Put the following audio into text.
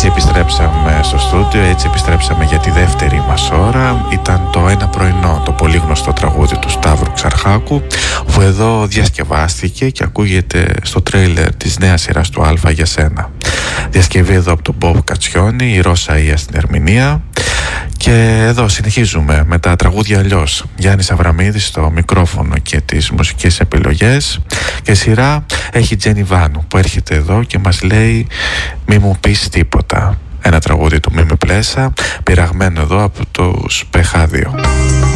Έτσι επιστρέψαμε στο στούντιο, έτσι επιστρέψαμε για τη δεύτερη μας ώρα. Ήταν το Ένα πρωινό, το πολύ γνωστό τραγούδι του Σταύρου Ξαρχάκου, που εδώ διασκευάστηκε και ακούγεται στο τρέιλερ της νέας σειράς του Αλφα για σένα. Διασκευή εδώ από τον Μπομπ Κατσιόνι, η Ρώσα Ία στην ερμηνεία. Και εδώ συνεχίζουμε με τα τραγούδια αλλιώς. Γιάννης Αβραμίδης στο μικρόφωνο και τις μουσικές επιλογές. Και σειρά έχει Τζένι Βάνου που έρχεται εδώ και μας λέει «Μη μου πεις τίποτα». Ένα τραγούδι του Μίμη Πλέσα, πειραγμένο εδώ από τους Πεχάδιο.